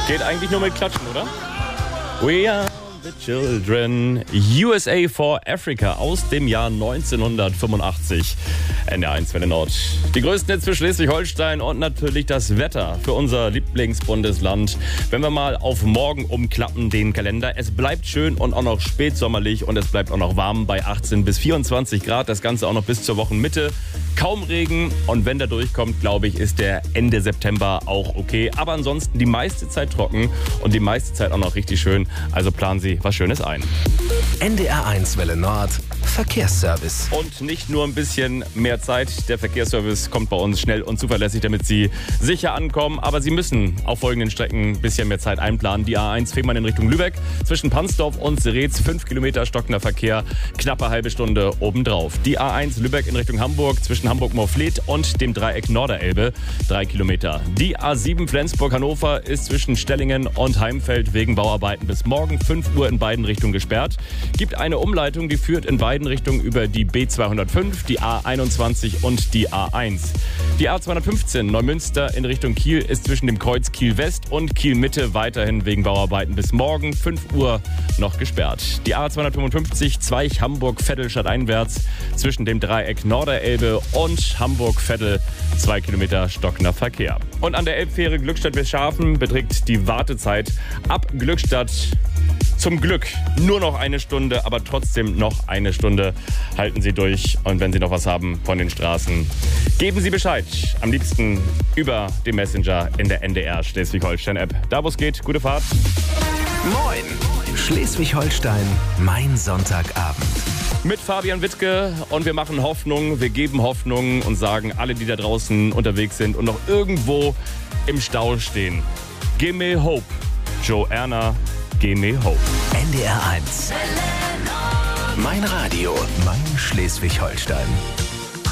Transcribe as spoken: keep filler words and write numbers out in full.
Geht eigentlich nur mit Klatschen, oder? We are the children. U S A for Africa aus dem Jahr neunzehnhundertfünfundachtzig. N D R eins Welle Nord. Die größten Hits für Schleswig-Holstein und natürlich das Wetter für unser Lieblingsbundesland. Wenn wir mal auf morgen umklappen, den Kalender. Es bleibt schön und auch noch spätsommerlich und es bleibt auch noch warm bei achtzehn bis vierundzwanzig Grad. Das Ganze auch noch bis zur Wochenmitte. Kaum Regen und wenn der durchkommt, glaube ich, ist der Ende September auch okay. Aber ansonsten die meiste Zeit trocken und die meiste Zeit auch noch richtig schön. Also planen Sie was Schönes ein. N D R eins Welle Nord Verkehrsservice. Und nicht nur ein bisschen mehr Zeit. Der Verkehrsservice kommt bei uns schnell und zuverlässig, damit Sie sicher ankommen. Aber Sie müssen auf folgenden Strecken ein bisschen mehr Zeit einplanen. Die A eins Fehmarn in Richtung Lübeck. Zwischen Pansdorf und Seretz fünf Kilometer stockender Verkehr. Knappe halbe Stunde obendrauf. Die A eins Lübeck in Richtung Hamburg. Zwischen Hamburg-Morfleet und dem Dreieck Norderelbe. Drei Kilometer. Die A sieben Flensburg-Hannover ist zwischen Stellingen und Heimfeld wegen Bauarbeiten bis morgen fünf Uhr in beiden Richtungen gesperrt. Gibt eine Umleitung, die führt in beiden Richtungen über die B zweihundertfünf, die A einundzwanzig und die A eins. Die A zweihundertfünfzehn Neumünster in Richtung Kiel ist zwischen dem Kreuz Kiel West und Kiel Mitte weiterhin wegen Bauarbeiten bis morgen fünf Uhr noch gesperrt. Die A zweihundertfünfundfünfzig Zweich Hamburg-Vettel stadteinwärts zwischen dem Dreieck Norderelbe und Hamburg-Vettel zwei Kilometer stockender Verkehr. Und an der Elbfähre Glückstadt-Westschhafen beträgt die Wartezeit ab Glückstadt zum Glück nur noch eine Stunde, aber trotzdem noch eine Stunde. Halten Sie durch und wenn Sie noch was haben von den Straßen, geben Sie Bescheid. Am liebsten über den Messenger in der N D R Schleswig-Holstein-App. Da wo es geht, gute Fahrt. Moin! Schleswig-Holstein, mein Sonntagabend. Mit Fabian Wittke und wir machen Hoffnung, wir geben Hoffnung und sagen, alle, die da draußen unterwegs sind und noch irgendwo im Stau stehen, give me hope. Joanna, give me hope. N D R eins. Mein Radio, mein Schleswig-Holstein.